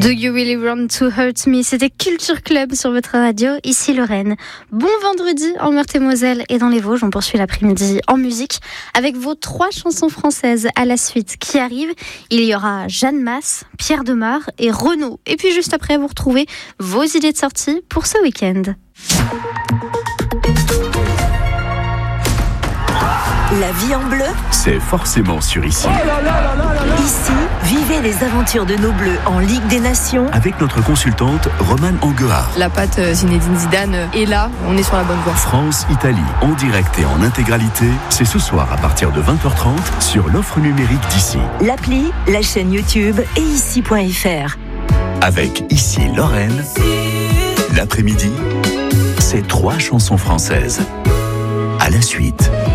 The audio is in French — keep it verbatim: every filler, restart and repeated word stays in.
Do You Really Want to Hurt Me? C'était Culture Club sur votre radio, ici Lorraine. Bon vendredi en Meurthe-et-Moselle et dans les Vosges. On poursuit l'après-midi en musique avec vos trois chansons françaises à la suite qui arrivent. Il y aura Jeanne Masse, Pierre Demar et Renaud. Et puis juste après, vous retrouvez vos idées de sortie pour ce week-end. La vie en bleu, c'est forcément sur Ici. Oh là là là là là là. Ici, vivez les aventures de nos Bleus en Ligue des Nations avec notre consultante Romane Anguard. La patte Zinedine Zidane est là, on est sur la bonne voie. France-Italie, en direct et en intégralité, c'est ce soir à partir de vingt heures trente sur l'offre numérique d'Ici. L'appli, la chaîne YouTube et ici point f r. Avec Ici Lorraine, l'après-midi, c'est trois chansons françaises. À la suite.